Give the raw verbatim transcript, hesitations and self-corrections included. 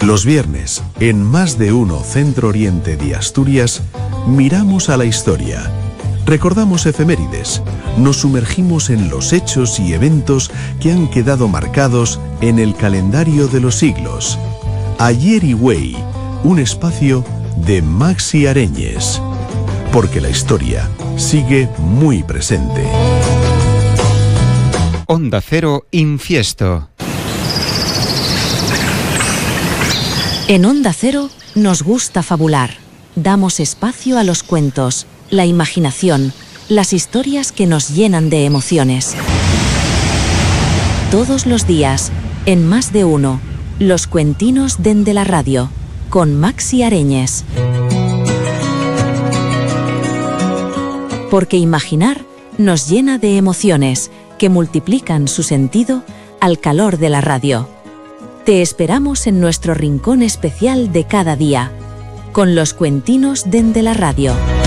Los viernes, en Más de Uno Centro Oriente de Asturias, miramos a la historia, recordamos efemérides, nos sumergimos en los hechos y eventos que han quedado marcados en el calendario de los siglos. Ayer y Güey, un espacio de Maxi Areñes, porque la historia sigue muy presente. Onda Cero Infiesto. En Onda Cero nos gusta fabular. Damos espacio a los cuentos, la imaginación, las historias que nos llenan de emociones. Todos los días, en Más de Uno, los cuentinos dende la radio, con Maxi Areñes. Porque imaginar nos llena de emociones que multiplican su sentido al calor de la radio. Te esperamos en nuestro rincón especial de cada día, con los cuentinos dende la radio.